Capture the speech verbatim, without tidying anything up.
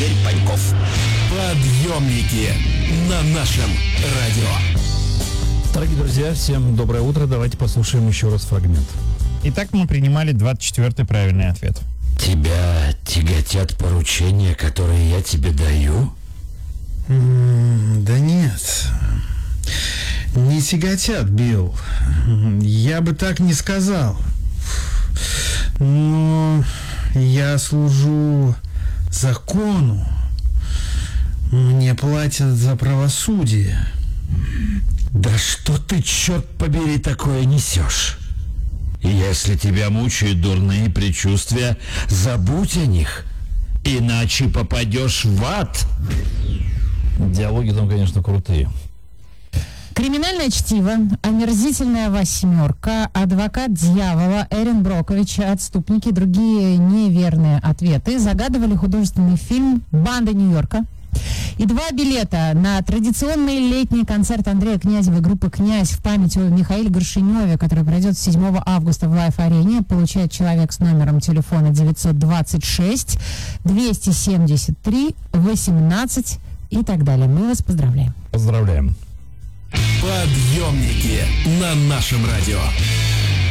Игорь Паньков. Подъемники на нашем радио. Дорогие друзья, всем доброе утро. Давайте послушаем еще раз фрагмент. Итак, мы принимали двадцать четвёртый правильный ответ. Тебя тяготят поручения, которые я тебе даю? М, Да нет. Не тяготят, Билл. Я бы так не сказал. Но я служу закону. Мне платят за правосудие. Да что ты, черт побери, такое несешь? Если тебя мучают дурные предчувствия, забудь о них, иначе попадешь в ад. Диалоги там, конечно, крутые. Криминальное чтиво, омерзительная восьмерка, адвокат дьявола, Эрин Брокович, отступники, другие неверные ответы загадывали художественный фильм «Банда Нью-Йорка». И два билета на традиционный летний концерт Андрея Князева и группы «Князь» в память о Михаиле Горшеневе, который пройдет седьмого августа в Лайф-арене, получает человек с номером телефона девятьсот двадцать шесть двести семьдесят три восемнадцать и так далее. Мы вас поздравляем. Поздравляем. Подъемники на нашем радио.